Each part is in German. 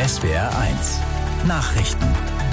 SWR1 Nachrichten.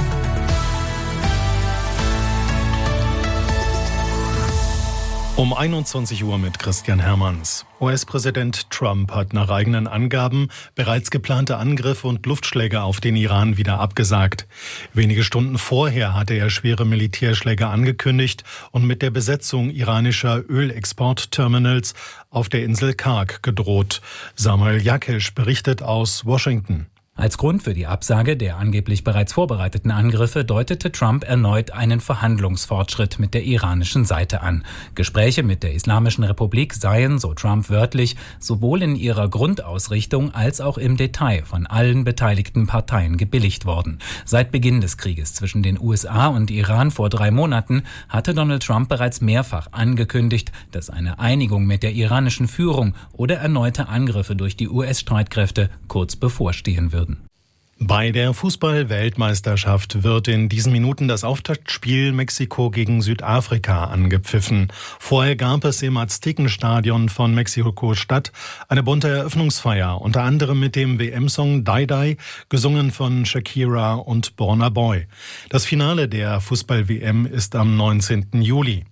Um 21 Uhr mit Christian Hermanns. US-Präsident Trump hat nach eigenen Angaben bereits geplante Angriffe und Luftschläge auf den Iran wieder abgesagt. Wenige Stunden vorher hatte er schwere Militärschläge angekündigt und mit der Besetzung iranischer Ölexportterminals auf der Insel Karg gedroht. Samuel Jakesh berichtet aus Washington. Als Grund für die Absage der angeblich bereits vorbereiteten Angriffe deutete Trump erneut einen Verhandlungsfortschritt mit der iranischen Seite an. Gespräche mit der Islamischen Republik seien, so Trump wörtlich, sowohl in ihrer Grundausrichtung als auch im Detail von allen beteiligten Parteien gebilligt worden. Seit Beginn des Krieges zwischen den USA und Iran vor 3 Monaten hatte Donald Trump bereits mehrfach angekündigt, dass eine Einigung mit der iranischen Führung oder erneute Angriffe durch die US-Streitkräfte kurz bevorstehen würden. Bei der Fußball-Weltmeisterschaft wird in diesen Minuten das Auftaktspiel Mexiko gegen Südafrika angepfiffen. Vorher gab es im Aztekenstadion von Mexiko-Stadt eine bunte Eröffnungsfeier, unter anderem mit dem WM-Song Die Die, gesungen von Shakira und Burna Boy. Das Finale der Fußball-WM ist am 19. Juli.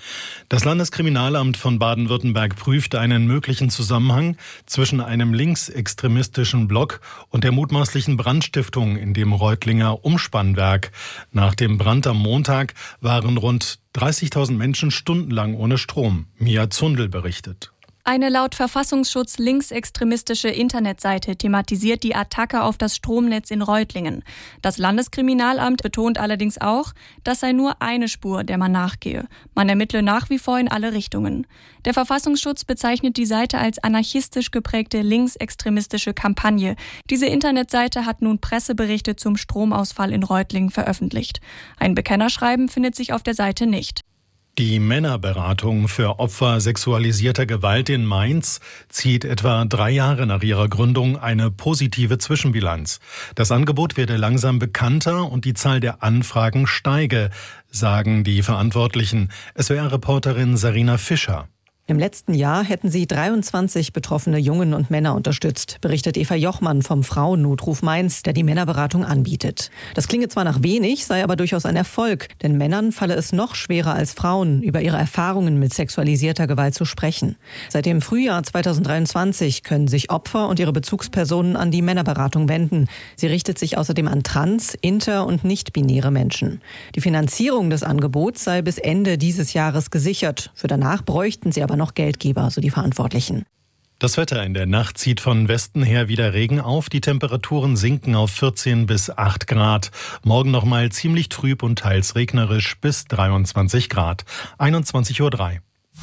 Das Landeskriminalamt von Baden-Württemberg prüft einen möglichen Zusammenhang zwischen einem linksextremistischen Block und der mutmaßlichen Brandstiftung in dem Reutlinger Umspannwerk. Nach dem Brand am Montag waren rund 30.000 Menschen stundenlang ohne Strom. Mia Zundel berichtet. Eine laut Verfassungsschutz linksextremistische Internetseite thematisiert die Attacke auf das Stromnetz in Reutlingen. Das Landeskriminalamt betont allerdings auch, das sei nur eine Spur, der man nachgehe. Man ermittle nach wie vor in alle Richtungen. Der Verfassungsschutz bezeichnet die Seite als anarchistisch geprägte linksextremistische Kampagne. Diese Internetseite hat nun Presseberichte zum Stromausfall in Reutlingen veröffentlicht. Ein Bekennerschreiben findet sich auf der Seite nicht. Die Männerberatung für Opfer sexualisierter Gewalt in Mainz zieht etwa 3 Jahre nach ihrer Gründung eine positive Zwischenbilanz. Das Angebot werde langsam bekannter und die Zahl der Anfragen steige, sagen die Verantwortlichen. SWR-Reporterin Sarina Fischer. Im letzten Jahr hätten sie 23 betroffene Jungen und Männer unterstützt, berichtet Eva Jochmann vom Frauennotruf Mainz, der die Männerberatung anbietet. Das klinge zwar nach wenig, sei aber durchaus ein Erfolg, denn Männern falle es noch schwerer als Frauen, über ihre Erfahrungen mit sexualisierter Gewalt zu sprechen. Seit dem Frühjahr 2023 können sich Opfer und ihre Bezugspersonen an die Männerberatung wenden. Sie richtet sich außerdem an trans-, inter- und nicht-binäre Menschen. Die Finanzierung des Angebots sei bis Ende dieses Jahres gesichert. Für danach bräuchten sie aber noch Geldgeber, so die Verantwortlichen. Das Wetter: in der Nacht zieht von Westen her wieder Regen auf. Die Temperaturen sinken auf 14 bis 8 Grad. Morgen nochmal ziemlich trüb und teils regnerisch bis 23 Grad. 21.03 Uhr.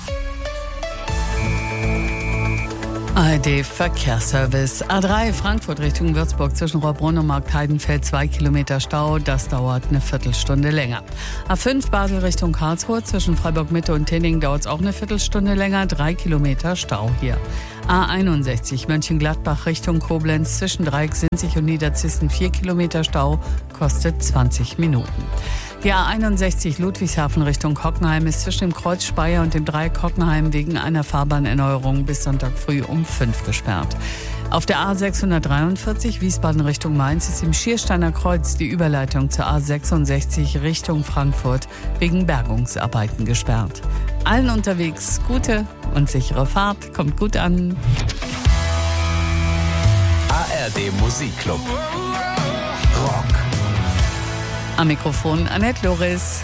ARD Verkehrsservice. A3 Frankfurt Richtung Würzburg zwischen Rohrbrunn und Marktheidenfeld 2 Kilometer Stau. Das dauert eine Viertelstunde länger. A5 Basel Richtung Karlsruhe zwischen Freiburg Mitte und Tinning dauert es auch eine Viertelstunde länger. 3 Kilometer Stau hier. A61 Mönchengladbach Richtung Koblenz zwischen Dreiecksinzig und Niederzissen 4 Kilometer Stau, kostet 20 Minuten. Die A61 Ludwigshafen Richtung Hockenheim ist zwischen dem Kreuz Speyer und dem Dreieck Hockenheim wegen einer Fahrbahnerneuerung bis Sonntag früh um 5 gesperrt. Auf der A643 Wiesbaden Richtung Mainz ist im Schiersteiner Kreuz die Überleitung zur A66 Richtung Frankfurt wegen Bergungsarbeiten gesperrt. Allen unterwegs gute und sichere Fahrt, kommt gut an. ARD Musikclub Rock. Am Mikrofon Annette Loris.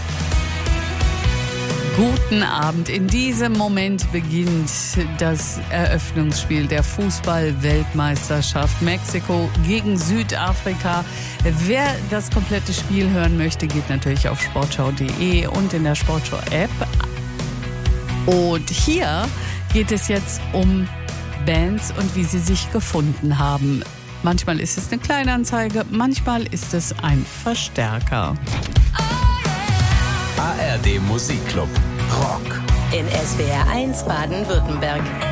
Guten Abend. In diesem Moment beginnt das Eröffnungsspiel der Fußball-Weltmeisterschaft Mexiko gegen Südafrika. Wer das komplette Spiel hören möchte, geht natürlich auf sportschau.de und in der Sportschau-App. Und hier geht es jetzt um Bands und wie sie sich gefunden haben. Manchmal ist es eine Kleinanzeige, manchmal ist es ein Verstärker. ARD Musikclub Rock. In SWR1 Baden-Württemberg.